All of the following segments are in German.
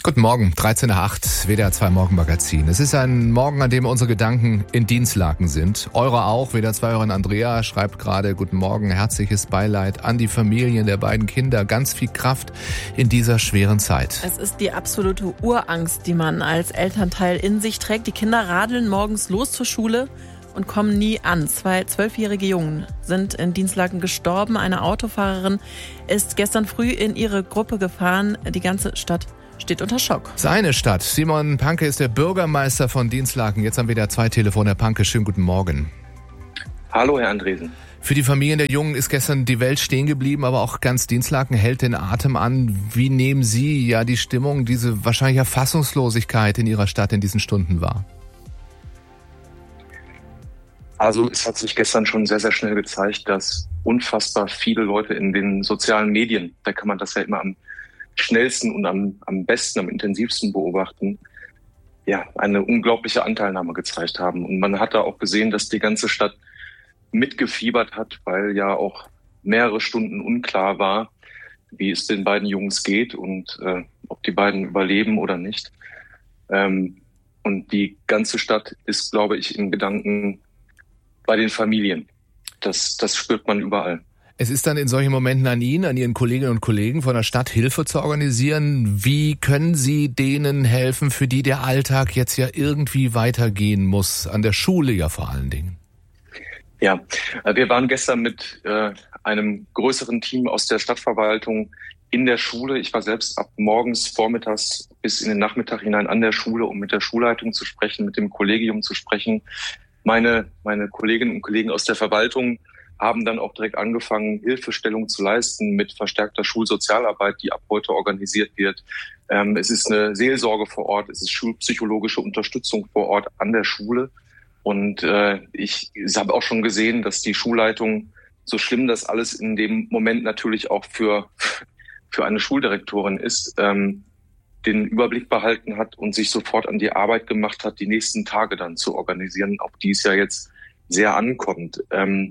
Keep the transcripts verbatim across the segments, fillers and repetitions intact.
Guten Morgen, dreizehn nach acht, W D R zwei Morgenmagazin. Es ist ein Morgen, an dem unsere Gedanken in Dienstlaken sind. Eure auch. W D R zwei-Hörerin Andrea schreibt gerade: Guten Morgen, herzliches Beileid an die Familien der beiden Kinder. Ganz viel Kraft in dieser schweren Zeit. Es ist die absolute Urangst, die man als Elternteil in sich trägt. Die Kinder radeln morgens los zur Schule und kommen nie an. Zwei zwölfjährige Jungen sind in Dienstlaken gestorben. Eine Autofahrerin ist gestern früh in ihre Gruppe gefahren. Die ganze Stadt steht unter Schock. Seine Stadt. Simon Panke ist der Bürgermeister von Dienstlaken. Jetzt am W D R zwei Telefon. Herr Panke, schönen guten Morgen. Hallo, Herr Andresen. Für die Familien der Jungen ist gestern die Welt stehen geblieben, aber auch ganz Dienstlaken hält den Atem an. Wie nehmen Sie ja die Stimmung, diese wahrscheinlich Fassungslosigkeit in Ihrer Stadt in diesen Stunden wahr? Also es hat sich gestern schon sehr, sehr schnell gezeigt, dass unfassbar viele Leute in den sozialen Medien, da kann man das ja immer am schnellsten und am, am besten, am intensivsten beobachten, ja, eine unglaubliche Anteilnahme gezeigt haben. Und man hat da auch gesehen, dass die ganze Stadt mitgefiebert hat, weil ja auch mehrere Stunden unklar war, wie es den beiden Jungs geht und äh, ob die beiden überleben oder nicht. Ähm, und die ganze Stadt ist, glaube ich, in Gedanken bei den Familien. Das, das spürt man überall. Es ist dann in solchen Momenten an Ihnen, an Ihren Kolleginnen und Kollegen von der Stadt, Hilfe zu organisieren. Wie können Sie denen helfen, für die der Alltag jetzt ja irgendwie weitergehen muss, an der Schule ja vor allen Dingen? Ja, wir waren gestern mit äh, einem größeren Team aus der Stadtverwaltung in der Schule. Ich war selbst ab morgens, vormittags bis in den Nachmittag hinein an der Schule, um mit der Schulleitung zu sprechen, mit dem Kollegium zu sprechen. Meine, meine Kolleginnen und Kollegen aus der Verwaltung haben dann auch direkt angefangen, Hilfestellung zu leisten mit verstärkter Schulsozialarbeit, die ab heute organisiert wird. Ähm, es ist eine Seelsorge vor Ort, es ist schulpsychologische Unterstützung vor Ort an der Schule. Und äh, ich, ich habe auch schon gesehen, dass die Schulleitung, so schlimm das alles in dem Moment natürlich auch für, für eine Schuldirektorin ist, ähm, den Überblick behalten hat und sich sofort an die Arbeit gemacht hat, die nächsten Tage dann zu organisieren, auf die es ja jetzt sehr ankommt. Ähm,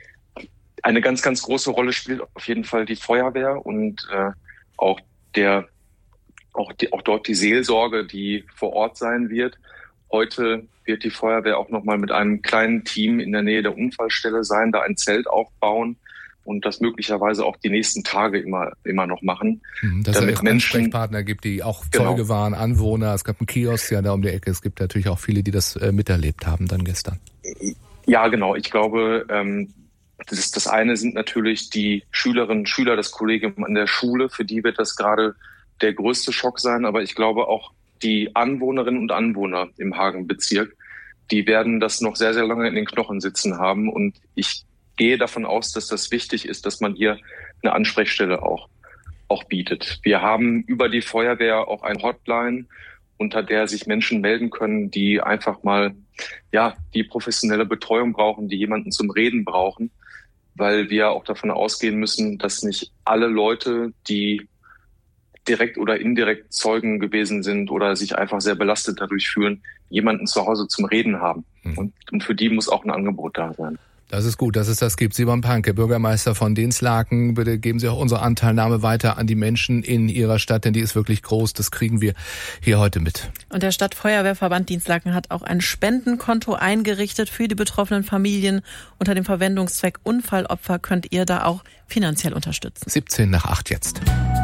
eine ganz, ganz große Rolle spielt auf jeden Fall die Feuerwehr und äh, auch der, auch, die, auch dort die Seelsorge, die vor Ort sein wird. Heute wird die Feuerwehr auch nochmal mit einem kleinen Team in der Nähe der Unfallstelle sein, da ein Zelt aufbauen und das möglicherweise auch die nächsten Tage immer immer noch machen. Dass es Menschen Ansprechpartner gibt, die auch Zeuge genau. waren, Anwohner. Es gab einen Kiosk ja da um die Ecke. Es gibt natürlich auch viele, die das äh, miterlebt haben dann gestern. Ja, genau. Ich glaube, ähm, das, ist, das eine sind natürlich die Schülerinnen und Schüler, das Kollegium an der Schule. Für die wird das gerade der größte Schock sein. Aber ich glaube auch die Anwohnerinnen und Anwohner im Hagenbezirk, die werden das noch sehr, sehr lange in den Knochen sitzen haben. Und ich gehe davon aus, dass das wichtig ist, dass man hier eine Ansprechstelle auch, auch bietet. Wir haben über die Feuerwehr auch eine Hotline, unter der sich Menschen melden können, die einfach mal, ja, die professionelle Betreuung brauchen, die jemanden zum Reden brauchen, weil wir auch davon ausgehen müssen, dass nicht alle Leute, die direkt oder indirekt Zeugen gewesen sind oder sich einfach sehr belastet dadurch fühlen, jemanden zu Hause zum Reden haben. Mhm. Und, und für die muss auch ein Angebot da sein. Das ist gut, dass es das gibt. Simon Panke, Bürgermeister von Dienstlaken, bitte geben Sie auch unsere Anteilnahme weiter an die Menschen in Ihrer Stadt, denn die ist wirklich groß. Das kriegen wir hier heute mit. Und der Stadtfeuerwehrverband Dienstlaken hat auch ein Spendenkonto eingerichtet für die betroffenen Familien. Unter dem Verwendungszweck Unfallopfer könnt ihr da auch finanziell unterstützen. siebzehn nach acht jetzt.